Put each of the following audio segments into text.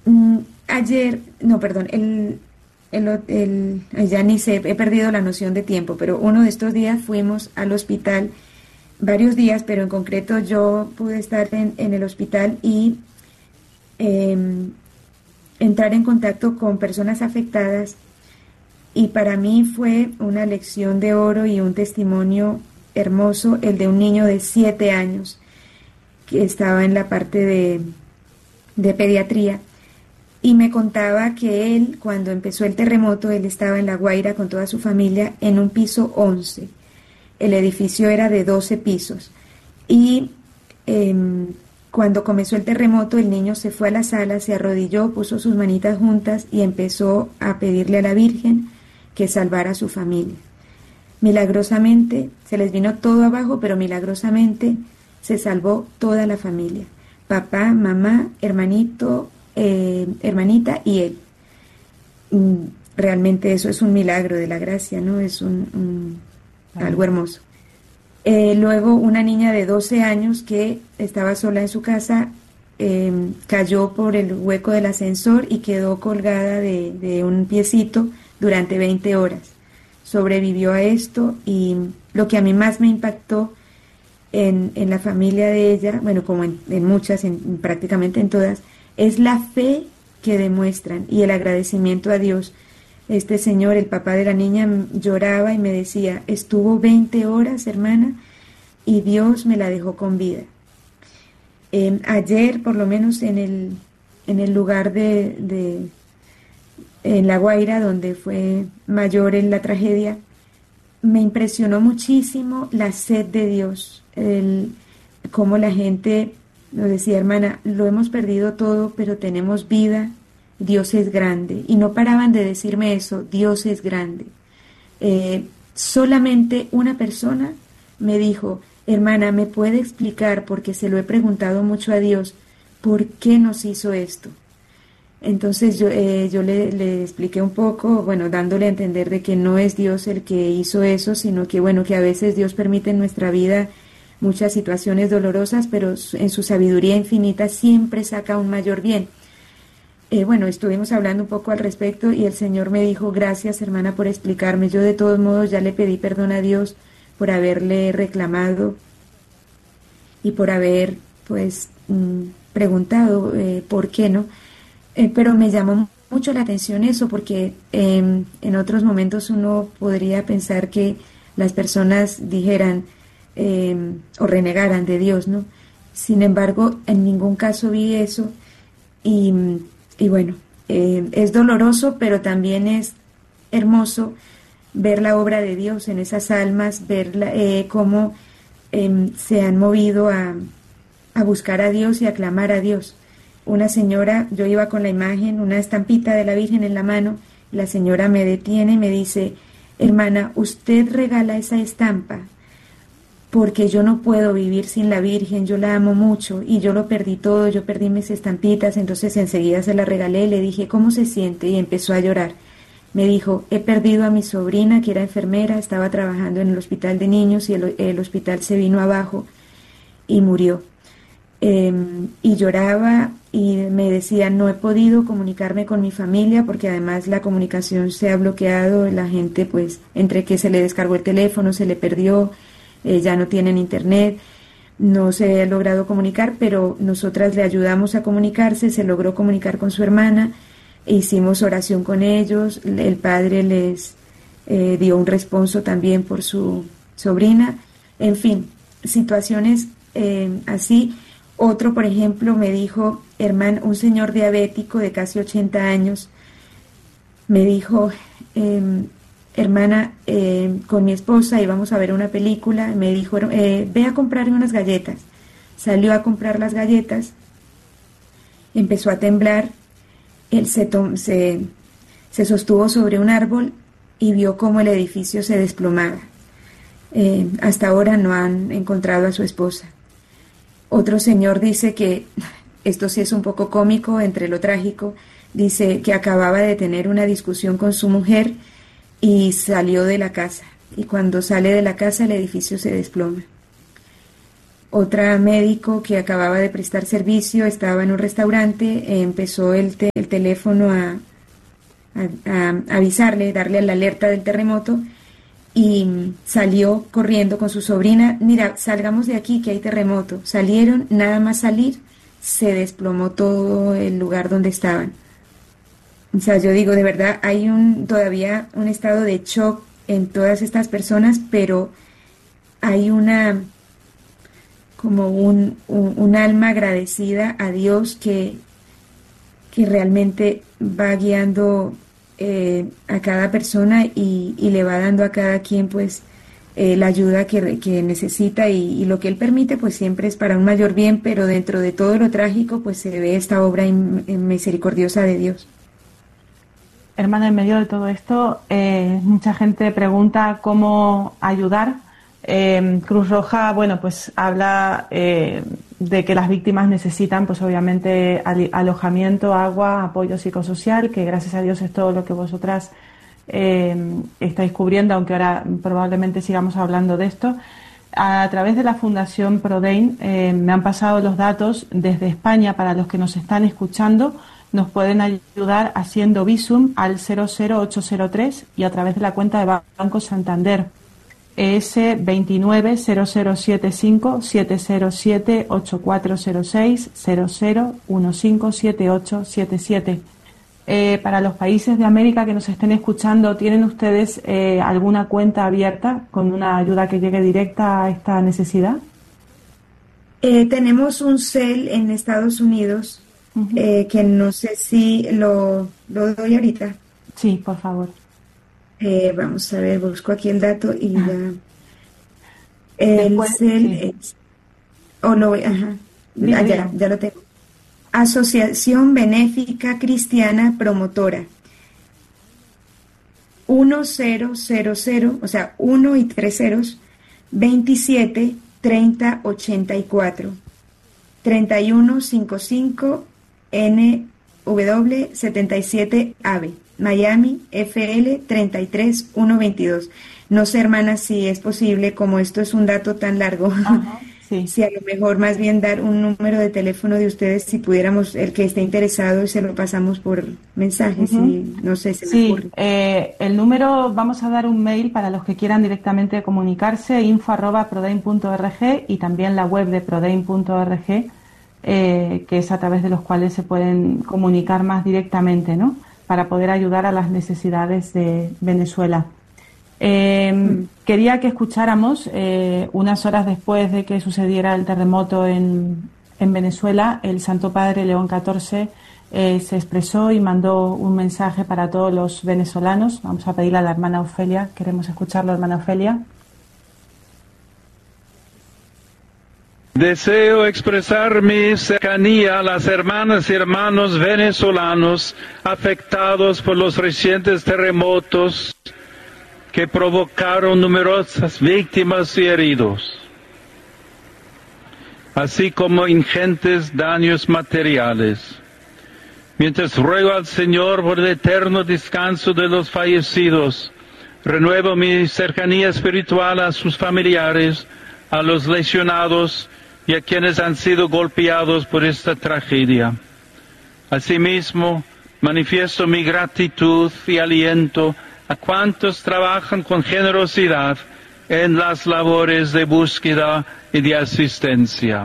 Ayer, no, perdón, ay, ya ni sé, he perdido la noción de tiempo, pero uno de estos días fuimos al hospital, varios días, pero en concreto yo pude estar en el hospital y em, entrar en contacto con personas afectadas, y para mí fue una lección de oro y un testimonio hermoso el de un niño de 7 años que estaba en la parte de pediatría. Y me contaba que él, cuando empezó el terremoto, él estaba en La Guaira con toda su familia en un piso 11. El edificio era de 12 pisos. Y cuando comenzó el terremoto, el niño se fue a la sala, se arrodilló, puso sus manitas juntas y empezó a pedirle a la Virgen que salvara a su familia. Milagrosamente, se les vino todo abajo, pero milagrosamente se salvó toda la familia. Papá, mamá, hermanito, hermanita y él. Realmente eso es un milagro de la gracia, ¿no? Es algo Amén. hermoso. Luego una niña de 12 años que estaba sola en su casa, cayó por el hueco del ascensor y quedó colgada de un piecito durante 20 horas. Sobrevivió a esto, y lo que a mí más me impactó en la familia de ella, bueno, como en muchas, prácticamente en todas, es la fe que demuestran y el agradecimiento a Dios. Este señor, el papá de la niña, lloraba y me decía, estuvo 20 horas, hermana, y Dios me la dejó con vida. Ayer, por lo menos en el lugar en La Guaira, donde fue mayor en la tragedia, me impresionó muchísimo la sed de Dios, cómo la gente nos decía, hermana, lo hemos perdido todo, pero tenemos vida, Dios es grande. Y no paraban de decirme eso, Dios es grande. Solamente una persona me dijo, hermana, ¿me puede explicar, porque se lo he preguntado mucho a Dios, por qué nos hizo esto? Entonces yo le expliqué un poco, bueno, dándole a entender de que no es Dios el que hizo eso, sino que, bueno, que a veces Dios permite en nuestra vida muchas situaciones dolorosas, pero en su sabiduría infinita siempre saca un mayor bien. Bueno, estuvimos hablando un poco al respecto y el Señor me dijo, gracias, hermana, por explicarme. Yo de todos modos ya le pedí perdón a Dios por haberle reclamado y por haber, pues, preguntado por qué, ¿no? Pero me llamó mucho la atención eso, porque en otros momentos uno podría pensar que las personas dijeran o renegaran de Dios, ¿no? Sin embargo, en ningún caso vi eso, y, y bueno, es doloroso, pero también es hermoso ver la obra de Dios en esas almas, ver cómo se han movido a buscar a Dios y a clamar a Dios. Una señora, yo iba con la imagen, una estampita de la Virgen en la mano, y la señora me detiene y me dice, hermana, usted regala esa estampa porque yo no puedo vivir sin la Virgen, yo la amo mucho y yo lo perdí todo, yo perdí mis estampitas. Entonces enseguida se la regalé, le dije, ¿cómo se siente? Y empezó a llorar. Me dijo, he perdido a mi sobrina, que era enfermera, estaba trabajando en el hospital de niños, y el hospital se vino abajo y murió. Y lloraba y me decía, no he podido comunicarme con mi familia porque además la comunicación se ha bloqueado, la gente, pues, entre que se le descargó el teléfono, se le perdió, ya no tienen internet, no se ha logrado comunicar, pero nosotras le ayudamos a comunicarse, se logró comunicar con su hermana, hicimos oración con ellos, el padre les dio un responso también por su sobrina, en fin, situaciones así. Otro, por ejemplo, me dijo, hermano, un señor diabético de casi 80 años, me dijo, hermana, con mi esposa íbamos a ver una película, me dijo, ve a comprarme unas galletas. Salió a comprar las galletas, empezó a temblar, él se sostuvo sobre un árbol y vio cómo el edificio se desplomaba. Hasta ahora no han encontrado a su esposa. Otro señor dice que, esto sí es un poco cómico entre lo trágico, dice que acababa de tener una discusión con su mujer y salió de la casa. Y cuando sale de la casa el edificio se desploma. Otra médico que acababa de prestar servicio, estaba en un restaurante, empezó teléfono a avisarle, darle la alerta del terremoto, y salió corriendo con su sobrina. Mira, salgamos de aquí que hay terremoto. Salieron, nada más salir, se desplomó todo el lugar donde estaban. O sea, yo digo, de verdad, hay todavía un estado de shock en todas estas personas, pero hay como un alma agradecida a Dios que realmente va guiando a cada persona y le va dando a cada quien pues la ayuda que necesita, y lo que Él permite pues siempre es para un mayor bien, pero dentro de todo lo trágico pues se ve esta obra misericordiosa de Dios. Hermana, en medio de todo esto, mucha gente pregunta cómo ayudar. Cruz Roja, bueno, pues habla de que las víctimas necesitan, pues obviamente, alojamiento, agua, apoyo psicosocial, que gracias a Dios es todo lo que vosotras estáis cubriendo, aunque ahora probablemente sigamos hablando de esto. A través de la Fundación Prodein me han pasado los datos desde España. Para los que nos están escuchando, nos pueden ayudar haciendo Bizum al 00803 y a través de la cuenta de Banco Santander. ES 29 0075 707 8406 00 157877. Para los países de América que nos estén escuchando, ¿tienen ustedes alguna cuenta abierta con una ayuda que llegue directa a esta necesidad? Tenemos un CEL en Estados Unidos, que no sé si lo doy ahorita. Sí, por favor. Vamos a ver, busco aquí el dato y ya. El CEL es, ya lo tengo. Asociación Benéfica Cristiana Promotora. 1000, o sea, 1 y 3 ceros, 27 30 84 3155 NW 77 AVE, Miami, FL 33122. No sé, hermana, si es posible, como esto es un dato tan largo, sí. Si a lo mejor más bien dar un número de teléfono de ustedes, si pudiéramos, el que esté interesado, y se lo pasamos por mensaje, si no sé, se me ocurre. El número, vamos a dar un mail para los que quieran directamente comunicarse, info@prodein.org, y también la web de prodein.org, que es a través de los cuales se pueden comunicar más directamente, ¿no?, para poder ayudar a las necesidades de Venezuela. Quería que escucháramos, unas horas después de que sucediera el terremoto en Venezuela, el Santo Padre León XIV se expresó y mandó un mensaje para todos los venezolanos. Vamos a pedirle a la hermana Ofelia, queremos escucharlo, hermana Ofelia. Deseo expresar mi cercanía a las hermanas y hermanos venezolanos afectados por los recientes terremotos que provocaron numerosas víctimas y heridos, así como ingentes daños materiales. Mientras ruego al Señor por el eterno descanso de los fallecidos, renuevo mi cercanía espiritual a sus familiares, a los lesionados y a quienes han sido golpeados por esta tragedia. Asimismo, manifiesto mi gratitud y aliento a cuantos trabajan con generosidad en las labores de búsqueda y de asistencia.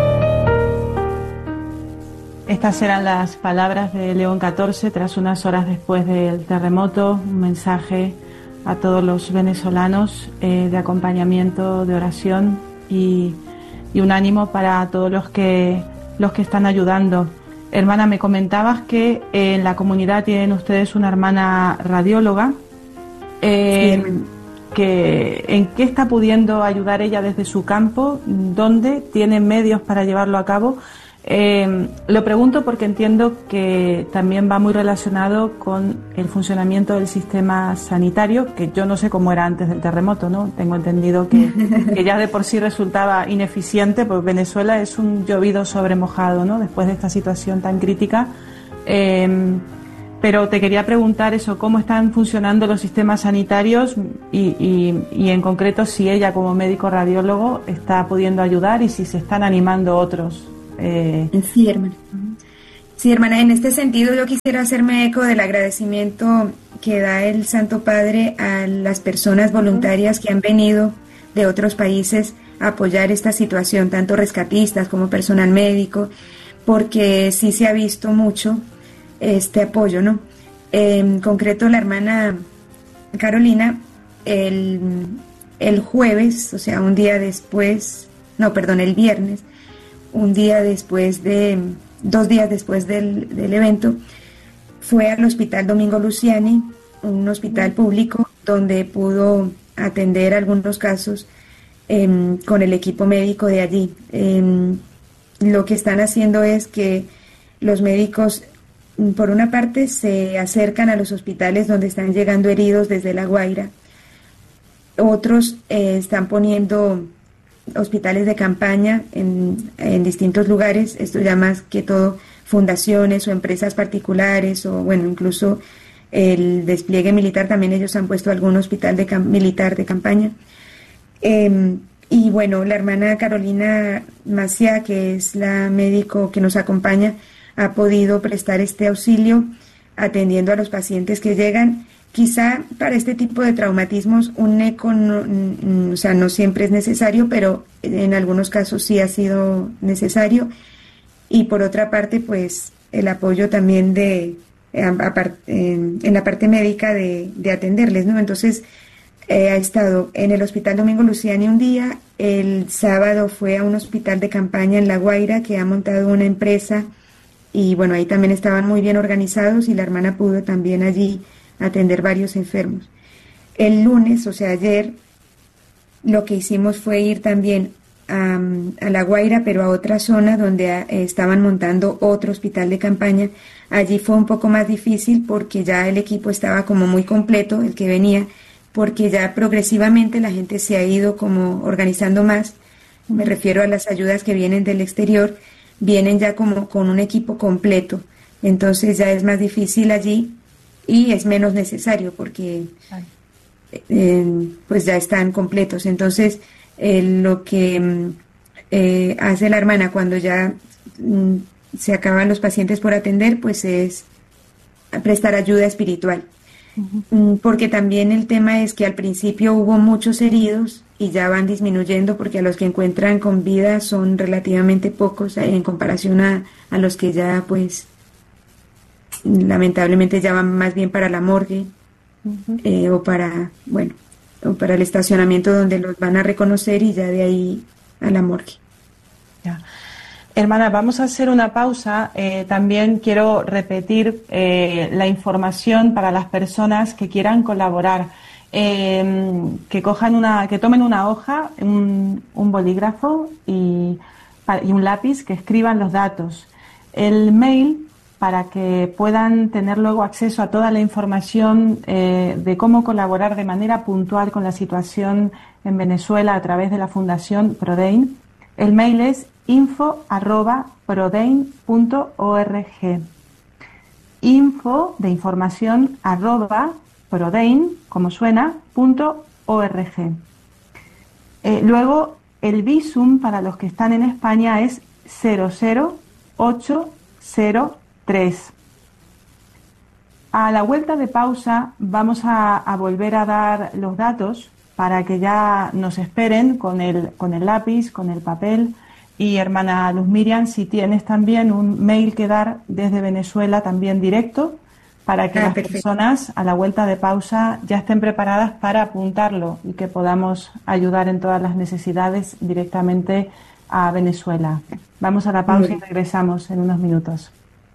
Estas eran las palabras de León XIV tras unas horas después del terremoto, un mensaje a todos los venezolanos de acompañamiento, de oración y un ánimo para todos los que están ayudando. Hermana, me comentabas que en la comunidad tienen ustedes una hermana radióloga. ¿En qué está pudiendo ayudar ella desde su campo? ¿Dónde tiene medios para llevarlo a cabo? Lo pregunto porque entiendo que también va muy relacionado con el funcionamiento del sistema sanitario, que yo no sé cómo era antes del terremoto, ¿no? Tengo entendido que ya de por sí resultaba ineficiente, porque Venezuela es un llovido sobre mojado, ¿no?, después de esta situación tan crítica. Pero te quería preguntar eso, cómo están funcionando los sistemas sanitarios y en concreto si ella como médico radiólogo está pudiendo ayudar y si se están animando otros. Sí, hermano. Sí, hermana, en este sentido yo quisiera hacerme eco del agradecimiento que da el Santo Padre a las personas voluntarias que han venido de otros países a apoyar esta situación, tanto rescatistas como personal médico, porque sí se ha visto mucho este apoyo, ¿no? En concreto, la hermana Carolina, el jueves, o sea, un día después, no, perdón, el viernes, un día después de... 2 días después del evento, fue al Hospital Domingo Luciani, un hospital público donde pudo atender algunos casos con el equipo médico de allí. Lo que están haciendo es que los médicos, por una parte, se acercan a los hospitales donde están llegando heridos desde La Guaira. Otros están poniendo hospitales de campaña en distintos lugares, esto ya más que todo fundaciones o empresas particulares, o bueno, incluso el despliegue militar, también ellos han puesto algún hospital militar de campaña. Y bueno, la hermana Carolina Maciá, que es la médico que nos acompaña, ha podido prestar este auxilio atendiendo a los pacientes que llegan. Quizá para este tipo de traumatismos un eco no, o sea, no siempre es necesario, pero en algunos casos sí ha sido necesario. Y por otra parte, pues el apoyo también en la parte médica de atenderles, ¿no? Entonces ha estado en el Hospital Domingo Luciani un día, el sábado fue a un hospital de campaña en La Guaira que ha montado una empresa y bueno, ahí también estaban muy bien organizados y la hermana pudo también allí atender varios enfermos. El lunes, o sea, ayer, lo que hicimos fue ir también a La Guaira, pero a otra zona donde estaban montando otro hospital de campaña. Allí fue un poco más difícil porque ya el equipo estaba como muy completo, el que venía, porque ya progresivamente la gente se ha ido como organizando más. Me refiero a las ayudas que vienen del exterior, vienen ya como con un equipo completo. Entonces ya es más difícil allí y es menos necesario porque pues ya están completos. Entonces lo que hace la hermana cuando ya se acaban los pacientes por atender, pues es prestar ayuda espiritual. Porque también el tema es que al principio hubo muchos heridos y ya van disminuyendo porque a los que encuentran con vida son relativamente pocos en comparación a los que ya pues lamentablemente ya van más bien para la morgue o para el estacionamiento donde los van a reconocer y ya de ahí a la morgue. Ya. Hermana, vamos a hacer una pausa. También quiero repetir la información para las personas que quieran colaborar. Que tomen una hoja, un bolígrafo y un lápiz, que escriban los datos. El mail, para que puedan tener luego acceso a toda la información de cómo colaborar de manera puntual con la situación en Venezuela a través de la Fundación Prodein. El mail es info@prodein.org. Info de información @prodein, como suena, .org. Luego, el visum para los que están en España es 00803. A la vuelta de pausa vamos a volver a dar los datos para que ya nos esperen con el lápiz, con el papel. Y hermana Luz Miriam, si tienes también un mail que dar desde Venezuela también directo, para que las personas a la vuelta de pausa ya estén preparadas para apuntarlo y que podamos ayudar en todas las necesidades directamente a Venezuela. Vamos a la pausa y regresamos en unos minutos.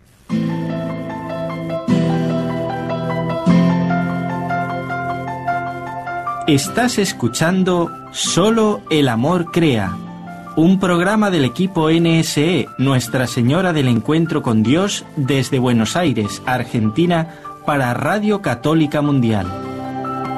Estás escuchando Solo el Amor Crea, un programa del equipo NSE, Nuestra Señora del Encuentro con Dios, desde Buenos Aires, Argentina, para Radio Católica Mundial.